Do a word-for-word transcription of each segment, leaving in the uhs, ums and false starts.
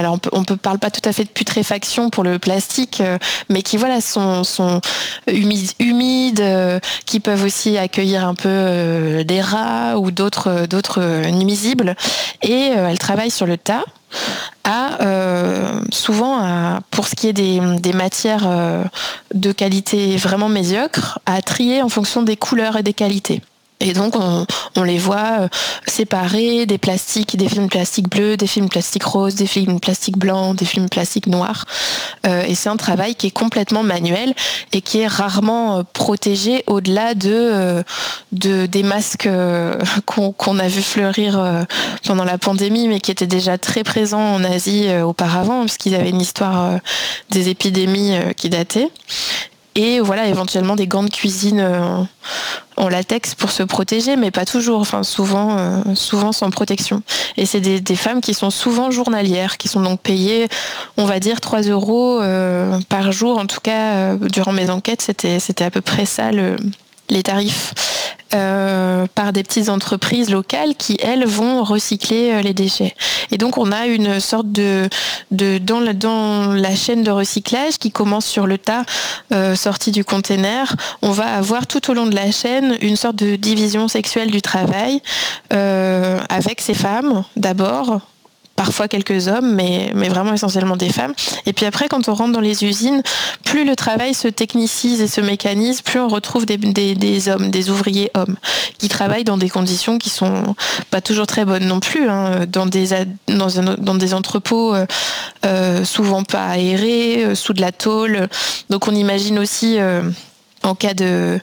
alors on peut, on peut parle pas tout à fait de putréfaction pour le plastique, euh, mais qui voilà sont, sont humides, humides euh, qui peuvent aussi accueillir un peu euh, des rats ou d'autres, d'autres nuisibles. Et euh, elle travaille sur le tas. À, euh, souvent, à, pour ce qui est des, des matières euh, de qualité vraiment médiocre, à trier en fonction des couleurs et des qualités. Et donc, on, on les voit séparer des plastiques, des films plastiques bleus, des films plastiques roses, des films plastiques blancs, des films plastiques noirs. Euh, et c'est un travail qui est complètement manuel et qui est rarement protégé au-delà de, de des masques qu'on, qu'on a vu fleurir pendant la pandémie, mais qui étaient déjà très présents en Asie auparavant, parce qu'ils avaient une histoire des épidémies qui datait. Et voilà, éventuellement des gants de cuisine euh, en latex pour se protéger, mais pas toujours, enfin souvent, euh, souvent sans protection. Et c'est des, des femmes qui sont souvent journalières, qui sont donc payées, on va dire, trois euros euh, par jour. En tout cas, euh, durant mes enquêtes, c'était, c'était à peu près ça le, les tarifs. Euh, par des petites entreprises locales qui, elles, vont recycler euh, les déchets. Et donc, on a une sorte de... de dans, la, dans la chaîne de recyclage qui commence sur le tas euh, sorti du container, on va avoir tout au long de la chaîne une sorte de division sexuelle du travail euh, avec ces femmes, d'abord, parfois quelques hommes, mais, mais vraiment essentiellement des femmes. Et puis après, quand on rentre dans les usines, plus le travail se technicise et se mécanise, plus on retrouve des, des, des hommes, des ouvriers hommes, qui travaillent dans des conditions qui sont pas toujours très bonnes non plus, hein, dans, des, dans, un, dans des entrepôts euh, euh, souvent pas aérés, euh, sous de la tôle. Donc on imagine aussi, euh, en cas de...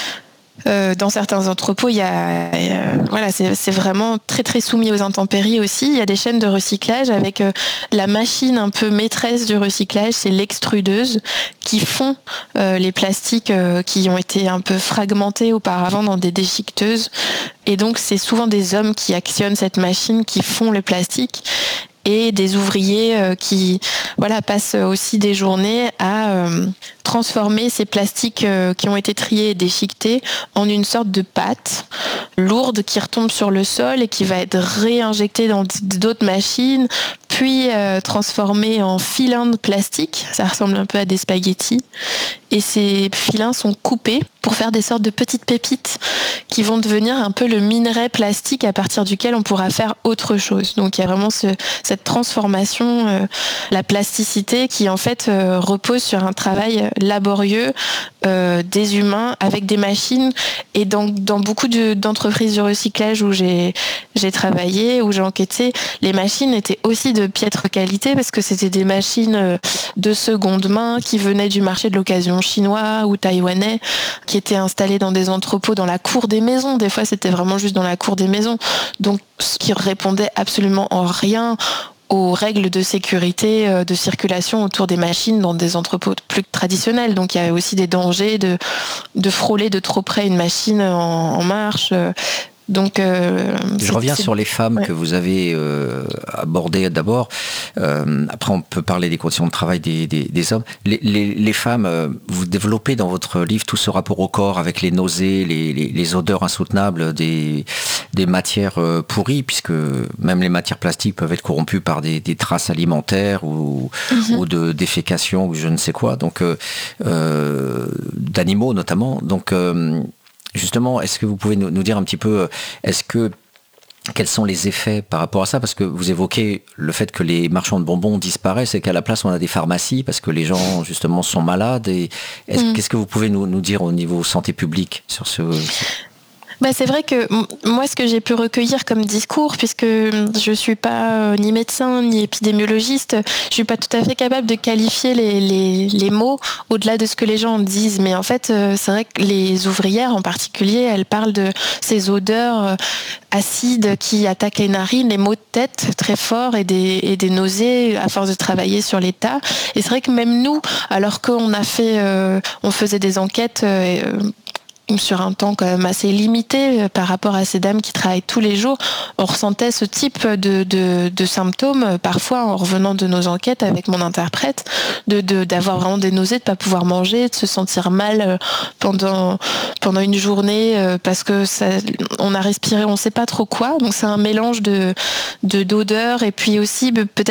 Euh, dans certains entrepôts, il y a, euh, voilà, c'est, c'est vraiment très très soumis aux intempéries aussi. Il y a des chaînes de recyclage avec euh, la machine un peu maîtresse du recyclage, c'est l'extrudeuse qui fond euh, les plastiques euh, qui ont été un peu fragmentés auparavant dans des déchiqueteuses. Et donc c'est souvent des hommes qui actionnent cette machine, qui font le plastique. Et des ouvriers euh, qui voilà, passent aussi des journées à euh, transformer ces plastiques euh, qui ont été triés et déchiquetés en une sorte de pâte lourde qui retombe sur le sol et qui va être réinjectée dans d'autres machines, puis euh, transformée en filins de plastique. Ça ressemble un peu à des spaghettis. Et ces filins sont coupés pour faire des sortes de petites pépites qui vont devenir un peu le minerai plastique à partir duquel on pourra faire autre chose. Donc il y a vraiment ce, cette transformation, euh, la plasticité qui en fait euh, repose sur un travail laborieux euh, des humains avec des machines. Et dans, dans beaucoup de, d'entreprises de recyclage où j'ai, j'ai travaillé, où j'ai enquêté, les machines étaient aussi de piètre qualité parce que c'était des machines de seconde main qui venaient du marché de l'occasion chinois ou taïwanais, qui étaient installés dans des entrepôts dans la cour des maisons. Des fois, c'était vraiment juste dans la cour des maisons. Donc, ce qui répondait absolument en rien aux règles de sécurité de circulation autour des machines dans des entrepôts plus traditionnels. Donc, il y avait aussi des dangers de, de frôler de trop près une machine en, en marche. Donc, euh, je reviens sur les femmes ouais. que vous avez euh, abordées d'abord. Euh, après, on peut parler des conditions de travail des, des, des hommes. Les, les, les femmes, euh, vous développez dans votre livre tout ce rapport au corps avec les nausées, les, les, les odeurs insoutenables des, des matières euh, pourries, puisque même les matières plastiques peuvent être corrompues par des, des traces alimentaires ou, mm-hmm. ou de défécation ou je ne sais quoi. Donc, euh, euh, d'animaux notamment. Donc, euh, justement, est-ce que vous pouvez nous, nous dire un petit peu, est-ce que quels sont les effets par rapport à ça ? Parce que vous évoquez le fait que les marchands de bonbons disparaissent et qu'à la place on a des pharmacies parce que les gens justement sont malades. Et mmh. Qu'est-ce que vous pouvez nous, nous dire au niveau santé publique sur ce... Bah c'est vrai que moi, ce que j'ai pu recueillir comme discours, puisque je suis pas ni médecin ni épidémiologiste, je suis pas tout à fait capable de qualifier les, les, les mots au-delà de ce que les gens disent. Mais en fait, c'est vrai que les ouvrières en particulier, elles parlent de ces odeurs acides qui attaquent les narines, les maux de tête très forts et des, et des nausées à force de travailler sur les tas. Et c'est vrai que même nous, alors qu'on a fait, euh, on faisait des enquêtes euh, sur un temps quand même assez limité par rapport à ces dames qui travaillent tous les jours, on ressentait ce type de, de, de symptômes parfois en revenant de nos enquêtes avec mon interprète, de, de, d'avoir vraiment des nausées, de ne pas pouvoir manger, de se sentir mal pendant, pendant une journée parce que ça, on a respiré on ne sait pas trop quoi. Donc c'est un mélange de, de, d'odeurs et puis aussi peut-être